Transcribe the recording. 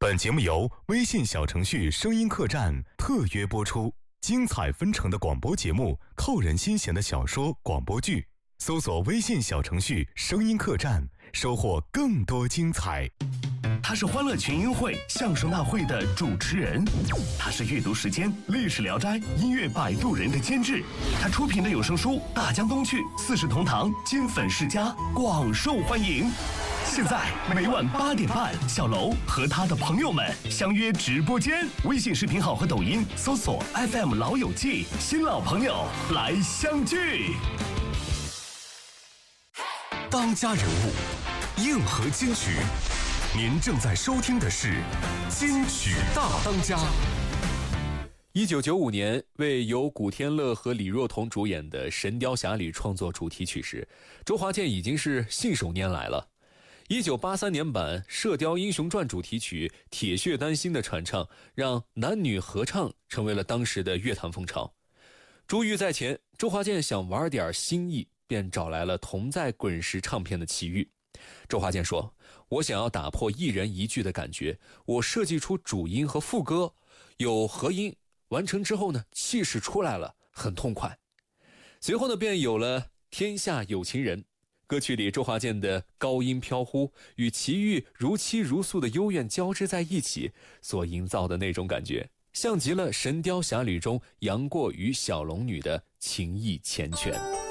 本节目由微信小程序声音客栈特约播出，精彩纷呈的广播节目，扣人心弦的小说广播剧，搜索微信小程序声音客栈，收获更多精彩。 他是欢乐群英会相声大会的主持人，他是阅读时间历史聊斋音乐摆渡人的监制，他出品的有声书《大江东去》四世同堂金粉世家广受欢迎。现在每晚8点半，小楼和他的朋友们相约直播间，微信视频号和抖音搜索 FM 老友记，新老朋友来相聚。 当家人物，硬核金曲。您正在收听的是金曲大当家。 1995年，为由古天乐和李若彤主演的《神雕侠侣》创作主题曲时，周华健已经是信手拈来了。1983年版《射雕英雄传》主题曲《铁血丹心》的传唱，让男女合唱成为了当时的乐坛风潮。珠玉在前，周华健想玩点新意，便找来了同在滚石唱片的齐豫。周华健说，我想要打破一人一句的感觉，我设计出主音和副歌有合音，完成之后呢，气势出来了，很痛快。随后呢，便有了天下有情人，歌曲里周华健的高音飘忽与齐豫如泣如诉的幽怨交织在一起，所营造的那种感觉，像极了《神雕侠侣》中杨过与小龙女的情意缱绻。